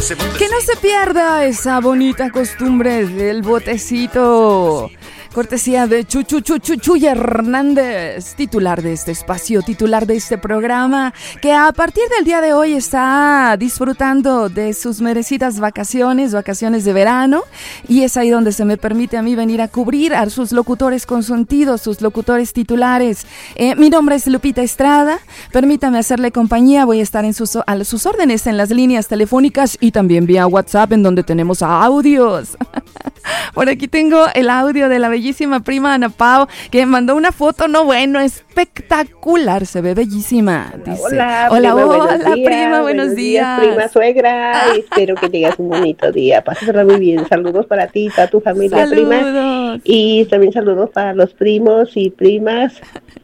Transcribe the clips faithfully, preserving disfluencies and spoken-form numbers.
ese botecito. Que no se pierda esa bonita costumbre del botecito. Cortesía de Chuchu Chuchu Chuy Hernández, titular de este espacio, titular de este programa, que a partir del día de hoy está disfrutando de sus merecidas vacaciones, vacaciones de verano, y es ahí donde se me permite a mí venir a cubrir a sus locutores consentidos, sus locutores titulares. Eh, mi nombre es Lupita Estrada, permítame hacerle compañía, voy a estar en sus, a sus órdenes en las líneas telefónicas y también vía WhatsApp, en donde tenemos audios. Por aquí tengo el audio de la bellísima prima Ana Pao, que mandó una foto, no bueno, espectacular, se ve bellísima. Dice, hola, hola, prima, hola, buenos días, prima, buenos, buenos días. días. Prima suegra, espero que tengas un bonito día, pásala muy bien, saludos para ti, para tu familia, saludos. Prima, y también saludos para los primos y primas.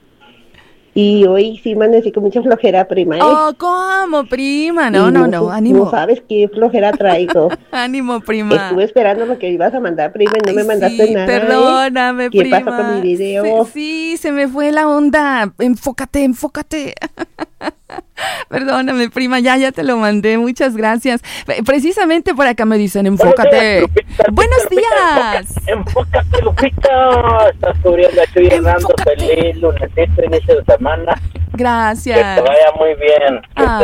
Y hoy sí amanecí con mucha flojera, prima, ¿eh? Oh, ¿cómo, prima? No, y no, no, ánimo. No sabes qué flojera traigo. Ánimo, prima. Estuve esperando lo que ibas a mandar, prima, y no Ay, me mandaste sí, nada. Perdóname, ¿eh? ¿Qué prima. pasó con mi video? Sí, sí, se me fue la onda. Enfócate, enfócate. Perdóname, prima, ya, ya te lo mandé, muchas gracias. Precisamente por acá me dicen, enfócate. Buenos Buenos días, Lupita, días. Lupita, enfócate, Lupita. Estás cubriendo a Chuy Hernando, feliz lunes, inicio de semana. Gracias. Que te vaya muy bien, que ah.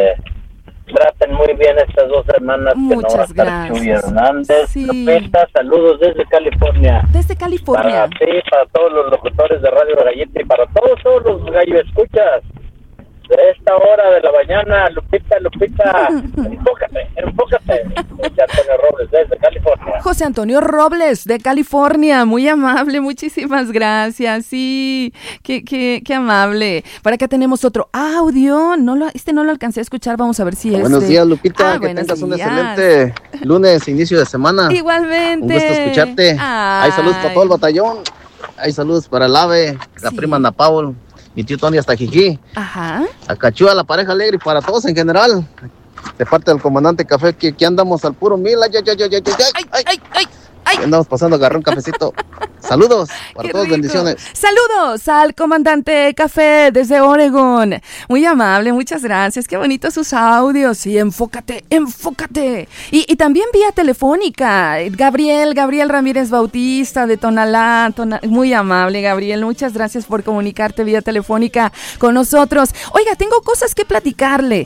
te traten muy bien estas dos semanas. Muchas que no va a estar gracias. Chuy Hernández. Sí. Lupita, saludos desde California. Desde California. Para ti, para todos los locutores de Radio Galleta y para todos, todos los gallo escuchas. De esta hora de la mañana, Lupita, Lupita, enfócate, enfócate. José Antonio Robles, desde California. José Antonio Robles, de California, muy amable, muchísimas gracias, sí, qué, qué, qué amable. Por acá tenemos otro audio, no lo, este no lo alcancé a escuchar, vamos a ver si es. Buenos días, Lupita, ah, que tengas días. un excelente lunes, inicio de semana. Igualmente. Un gusto escucharte. Ay. Hay saludos para todo el batallón, hay saludos para el AVE, la sí. prima Ana Paul, mi tío Tony hasta Jiquí, Ajá. a Cachúa, la pareja alegre y para todos en general. De parte del comandante Café, que aquí andamos al puro mil. Ay, ay, ay, ay, ay, Ay, ay, ay, ay. Aquí andamos pasando, agarré un cafecito. Saludos para Qué todos, rico. bendiciones. Saludos al comandante Café desde Oregón. Muy amable, muchas gracias. Qué bonitos sus audios. Sí, enfócate, enfócate. Y, y también vía telefónica. Gabriel, Gabriel Ramírez Bautista de Tonalá. Tona, muy amable, Gabriel. Muchas gracias por comunicarte vía telefónica con nosotros. Oiga, tengo cosas que platicarle.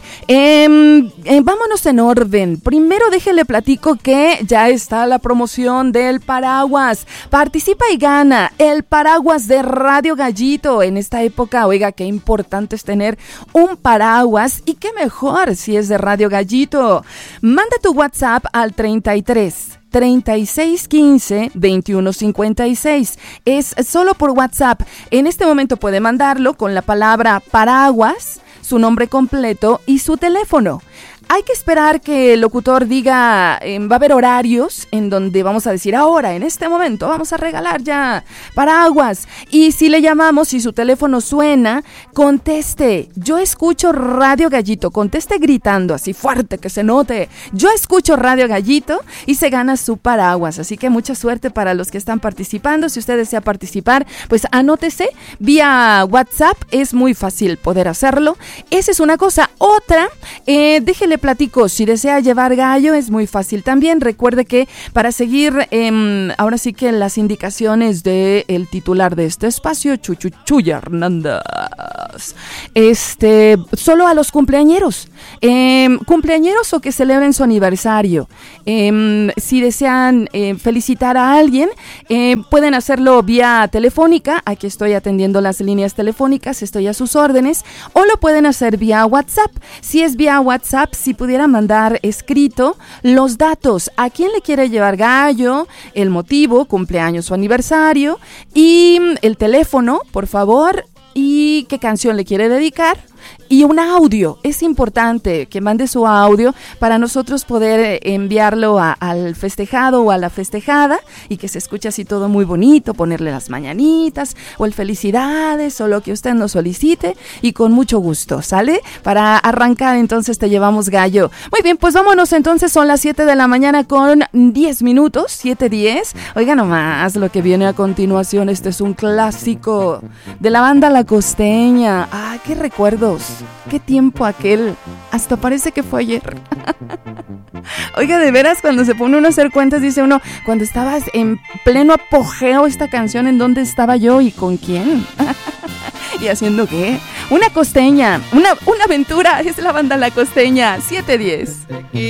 Eh, eh, vámonos en orden. Primero déjele platico que ya está la promoción del paraguas. Participa y gana el paraguas de Radio Gallito en esta época. Oiga, qué importante es tener un paraguas y qué mejor si es de Radio Gallito. Manda tu WhatsApp al treinta y tres, treinta y seis, quince, veintiuno, cincuenta y seis. Es solo por WhatsApp. En este momento puede mandarlo con la palabra paraguas, su nombre completo y su teléfono. Hay que esperar que el locutor diga, eh, va a haber horarios en donde vamos a decir ahora, en este momento, vamos a regalar ya paraguas. Y si le llamamos, si su teléfono suena, conteste. Yo escucho Radio Gallito, conteste gritando así fuerte que se note. Yo escucho Radio Gallito y se gana su paraguas. Así que mucha suerte para los que están participando. Si usted desea participar, pues anótese vía WhatsApp. Es muy fácil poder hacerlo. Esa es una cosa. Otra, eh, déjele platico, si desea llevar gallo es muy fácil también. Recuerde que para seguir eh, ahora sí que las indicaciones del titular de este espacio, Chuchu Chuy Hernández, este, solo a los cumpleañeros, eh, cumpleañeros o que celebren su aniversario. Eh, si desean eh, felicitar a alguien, eh, pueden hacerlo vía telefónica. Aquí estoy atendiendo las líneas telefónicas, estoy a sus órdenes, o lo pueden hacer vía WhatsApp. Si es vía WhatsApp, si pudiera mandar escrito los datos, a quién le quiere llevar gallo, el motivo, cumpleaños o aniversario, y el teléfono, por favor, y qué canción le quiere dedicar. Y un audio, es importante que mande su audio para nosotros poder enviarlo a, al festejado o a la festejada y que se escuche así todo muy bonito, ponerle las mañanitas o el felicidades o lo que usted nos solicite y con mucho gusto, ¿sale? Para arrancar entonces te llevamos gallo. Muy bien, pues vámonos entonces, son las siete de la mañana con diez minutos, siete diez. Oiga nomás lo que viene a continuación, este es un clásico de la banda La Costeña. Ah, qué recuerdos. Qué tiempo aquel, hasta parece que fue ayer. Oiga, de veras, cuando se pone uno a hacer cuentas, dice uno, cuando estabas en pleno apogeo esta canción, ¿en dónde estaba yo y con quién? ¿Y haciendo qué? Una costeña, una, una aventura, es la banda La Costeña, siete diez.